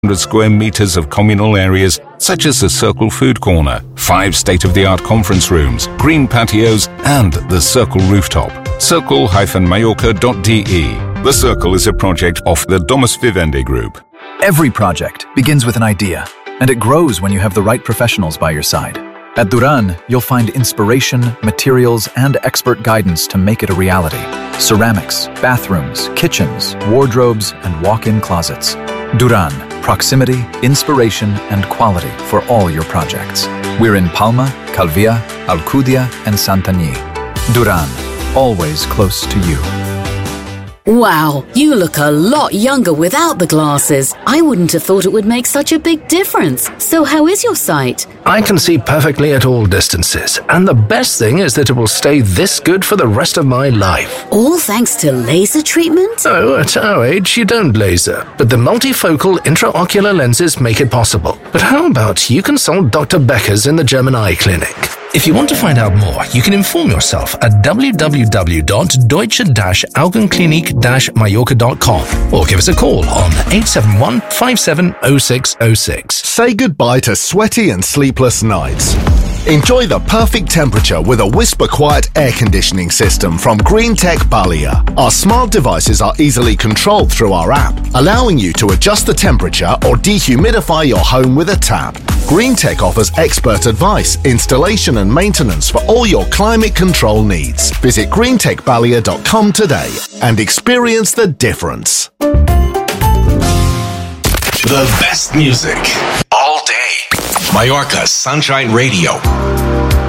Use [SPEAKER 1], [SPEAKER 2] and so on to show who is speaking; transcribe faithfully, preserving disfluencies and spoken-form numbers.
[SPEAKER 1] square meters of communal areas such as the Circle Food Corner, five state-of-the-art conference rooms, green patios, and the Circle Rooftop. circle dash mallorca dot d e. The Circle is a project of the Domus Vivendi Group.
[SPEAKER 2] Every project begins with an idea, and it grows when you have the right professionals by your side. At Duran, you'll find inspiration, materials, and expert guidance to make it a reality. Ceramics, bathrooms, kitchens, wardrobes, and walk-in closets. Duran, proximity, inspiration, and quality for all your projects. We're in Palma, Calvia, Alcudia, and Santanyí. Duran, always close to you.
[SPEAKER 3] Wow, you look a lot younger without the glasses. I wouldn't have thought it would make such a big difference. So how is your sight?
[SPEAKER 4] I can see perfectly at all distances, and the best thing is that it will stay this good for the rest of my life.
[SPEAKER 3] All thanks to laser treatment?
[SPEAKER 4] Oh, at our age, you don't laser, but the multifocal intraocular lenses make it possible. But how about you consult Doctor Becker's in the German Eye Clinic? If you want to find out more, you can inform yourself at w w w dot deutsche augenklinik dash mallorca dot com or give us a call on eight seven one, five seven zero six zero six.
[SPEAKER 5] Say goodbye to sweaty and sleepless nights. Enjoy the perfect temperature with a whisper quiet air conditioning system from Greentech Balia. Our smart devices are easily controlled through our app, allowing you to adjust the temperature or dehumidify your home with a tap. Greentech offers expert advice, installation and maintenance for all your climate control needs. Visit greentech balia dot com today and experience the difference.
[SPEAKER 6] The best music all day. Mallorca Sunshine Radio.